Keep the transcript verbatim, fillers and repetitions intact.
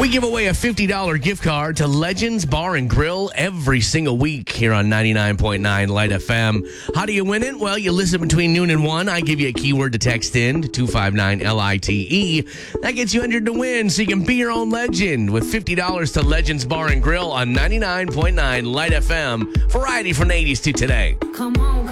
We give away a fifty dollars gift card to Legends Bar and Grill every single week here on ninety-nine point nine Light F M. How do you win it? Well, you listen between noon and one. I give you a keyword to text in to two five nine L I T E. That gets you entered to win, so you can be your own legend with fifty dollars to Legends Bar and Grill on ninety-nine point nine Light F M. Variety from the eighties to today. Come on, come